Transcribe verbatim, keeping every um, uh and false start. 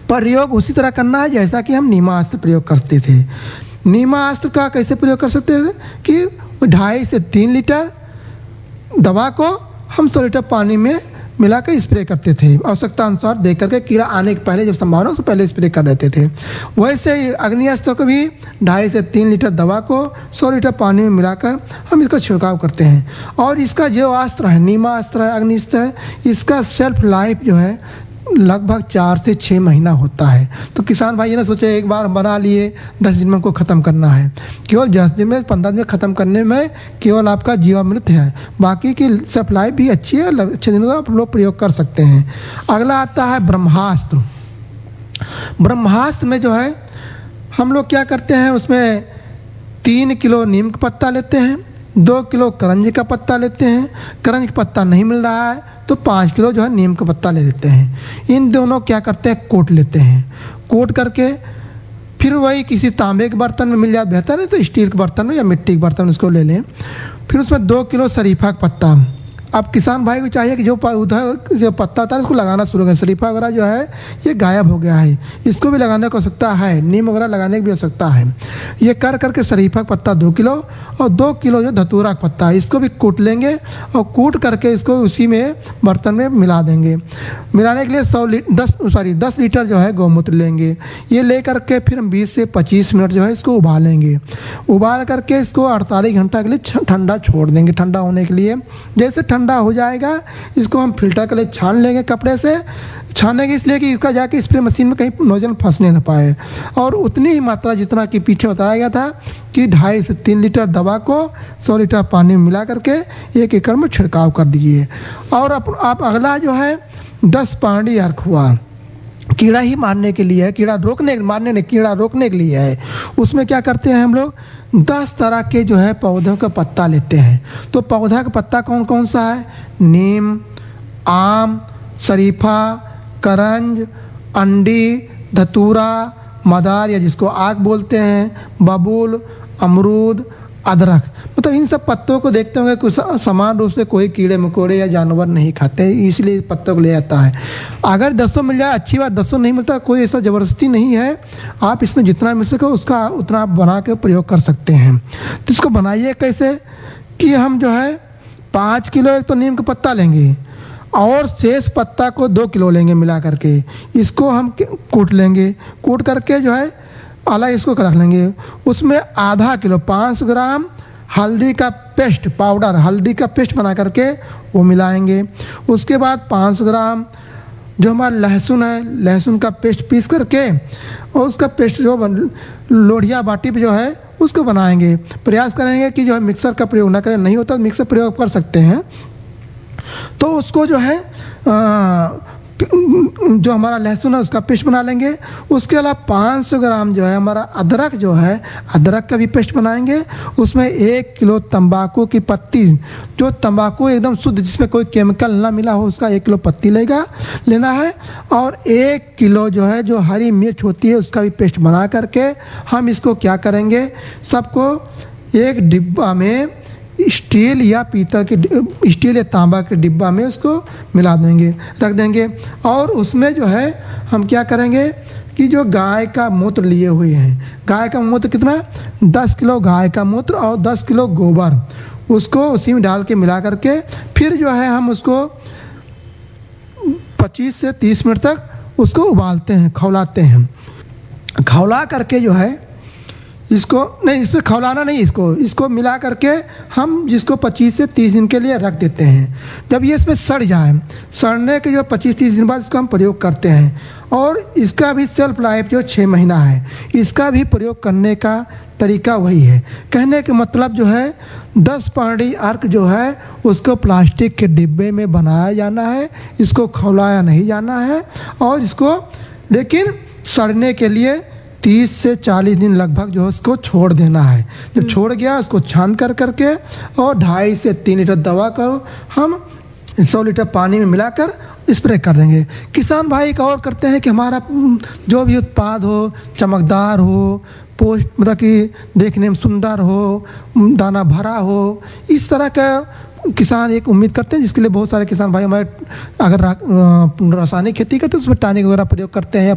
प्रयोग उसी तरह करना है जैसा कि हम नीमास्त्र प्रयोग करते थे। नीमास्त्र का कैसे प्रयोग कर सकते थे कि ढाई से तीन लीटर दवा को हम सौ लीटर पानी में मिलाकर स्प्रे करते थे, आवश्यकता अनुसार देख करके कीड़ा आने के पहले, जब संभावना उससे पहले स्प्रे कर देते थे। वैसे ही अग्नि अस्त्र को भी ढाई से तीन लीटर दवा को सौ लीटर पानी में मिलाकर हम इसका छिड़काव करते हैं। और इसका जो अस्त्र है, नीमास्त्र है, अग्नि अस्त्र है, इसका सेल्फ लाइफ जो है लगभग चार से छः महीना होता है। तो किसान भाई ये ना सोचे एक बार बना लिए दस दिन में उनको ख़त्म करना है, केवल दस दिन में पंद्रह दिन में ख़त्म करने में केवल आपका जीवामृत है, बाकी की सप्लाई भी अच्छी है, अच्छे दिनों आप लोग प्रयोग कर सकते हैं। अगला आता है ब्रह्मास्त्र। ब्रह्मास्त्र में जो है हम लोग क्या करते हैं, उसमें तीन किलो नीम का पत्ता लेते हैं, दो किलो करंज का पत्ता लेते हैं, करंज का पत्ता नहीं मिल रहा है तो पाँच किलो जो है नीम का पत्ता ले लेते हैं। इन दोनों क्या करते हैं, कोट लेते हैं, कोट करके फिर वही किसी तांबे के बर्तन में मिल जाए बेहतर है, तो स्टील के बर्तन में या मिट्टी के बर्तन में उसको ले लें। फिर उसमें दो किलो शरीफा का पत्ता। अब किसान भाई को चाहिए कि जो उधर जो पत्ता था उसको लगाना शुरू करें। शरीफा वगैरह जो है ये गायब हो गया है, इसको भी लगाने की आवश्यकता है, नीम वगैरह लगाने की भी आवश्यकता है। ये कर करके शरीफा का पत्ता दो किलो और दो किलो जो धतूरा का पत्ता है इसको भी कूट लेंगे और कूट करके इसको उसी में बर्तन में मिला देंगे। मिलाने के लिए सौ लीटर दस सॉरी दस लीटर जो है गौमूत्र लेंगे। ये ले करके फिर हम बीस से पच्चीस मिनट जो है इसको उबालेंगे। उबाल करके इसको अड़तालीस घंटा के लिए ठंडा छोड़ देंगे, ठंडा होने के लिए। जैसे ठंडा हो जाएगा इसको हम फिल्टर के लिए छान लेंगे कपड़े से। छानेंगे इसलिए कि इसका जाके स्प्रे मशीन में कहीं नोजल फंसने न पाए। और उतनी ही मात्रा जितना कि पीछे बताया गया था कि ढाई से तीन लीटर दवा को सौ लीटर पानी में मिला करके एक एकड़ में छिड़काव कर दीजिए। और आप, आप अगला जो है दस पानी अर्क हुआ, कीड़ा ही मारने के लिए है, कीड़ा रोकने मारने नहीं कीड़ा रोकने के लिए है। उसमें क्या करते हैं हम लोग, दस तरह के जो है पौधों का पत्ता लेते हैं। तो पौधा का पत्ता कौन कौन सा है, नीम, आम, शरीफा, करंज, अंडी, धतूरा, मदार या जिसको आग बोलते हैं, बबूल, अमरूद, अदरक। मतलब इन सब पत्तों को देखते होंगे कुछ समान रूप से कोई कीड़े मकोड़े या जानवर नहीं खाते, इसलिए पत्तों को ले जाता है। अगर दसों मिल जाए अच्छी बात, दसों नहीं मिलता कोई ऐसा ज़बरदस्ती नहीं है, आप इसमें जितना मिल सके उसका उतना आप बना के प्रयोग कर सकते हैं। तो इसको बनाइए कैसे कि हम जो है पाँच किलो एक तो नीम का पत्ता लेंगे और शेष पत्ता को दो किलो लेंगे मिला करके, इसको हम कूट लेंगे। कूट करके जो है अलग इसको रख लेंगे। उसमें आधा किलो पाँच सौ ग्राम हल्दी का पेस्ट पाउडर, हल्दी का पेस्ट बना करके वो मिलाएंगे। उसके बाद पाँच सौ ग्राम जो हमारा लहसुन है, लहसुन का पेस्ट पीस करके और उसका पेस्ट जो लोढ़िया बाटी पे जो है उसको बनाएंगे। प्रयास करेंगे कि जो है मिक्सर का प्रयोग ना करें, नहीं होता तो मिक्सर प्रयोग कर सकते हैं। तो उसको जो है आ, जो हमारा लहसुन है उसका पेस्ट बना लेंगे। उसके अलावा पाँच सौ ग्राम जो है हमारा अदरक जो है, अदरक का भी पेस्ट बनाएंगे। उसमें एक किलो तंबाकू की पत्ती, जो तंबाकू एकदम शुद्ध जिसमें कोई केमिकल ना मिला हो उसका एक किलो पत्ती लेगा लेना है। और एक किलो जो है जो हरी मिर्च होती है उसका भी पेस्ट बना करके हम इसको क्या करेंगे, सबको एक डिब्बा में स्टील या पीतल के स्टील या तांबा के डिब्बा में उसको मिला देंगे, रख देंगे। और उसमें जो है हम क्या करेंगे कि जो गाय का मूत्र लिए हुए हैं, गाय का मूत्र कितना, दस किलो गाय का मूत्र और दस किलो गोबर, उसको उसी में डाल के मिला करके फिर जो है हम उसको पच्चीस से तीस मिनट तक उसको उबालते हैं, खौलाते हैं। खौला करके जो है इसको नहीं, इसमें खौलाना नहीं, इसको इसको मिला करके हम जिसको पच्चीस से तीस दिन के लिए रख देते हैं। जब ये इसमें सड़ जाए, सड़ने के जो पच्चीस तीस दिन बाद इसको हम प्रयोग करते हैं। और इसका भी सेल्फ लाइफ जो छः महीना है, इसका भी प्रयोग करने का तरीका वही है। कहने का मतलब जो है दस पानी अर्क जो है उसको प्लास्टिक के डिब्बे में बनाया जाना है, इसको खौलाया नहीं जाना है। और इसको लेकिन सड़ने के लिए तीस से चालीस दिन लगभग जो है उसको छोड़ देना है। जब छोड़ गया उसको छान कर करके और ढाई से तीन लीटर दवा करो हम सौ लीटर पानी में मिलाकर स्प्रे कर देंगे। किसान भाई एक और करते हैं कि हमारा जो भी उत्पाद हो चमकदार हो, पोस्ट मतलब कि देखने में सुंदर हो, दाना भरा हो, इस तरह का किसान एक उम्मीद करते हैं, जिसके लिए बहुत सारे किसान भाई हमारे अगर रासायनिक खेती करते हैं तो उसमें टॉनिक वगैरह प्रयोग करते हैं।